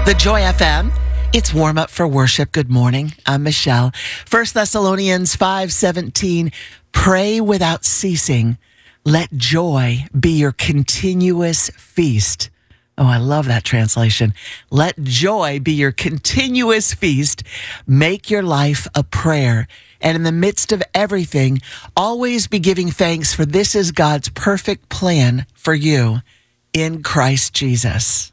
The Joy FM. It's warm up for worship. Good morning. I'm Michelle. 1 Thessalonians 5:17. Pray without ceasing. Let joy be your continuous feast. Oh, I love that translation. Let joy be your continuous feast. Make your life a prayer. And in the midst of everything, always be giving thanks, for this is God's perfect plan for you in Christ Jesus.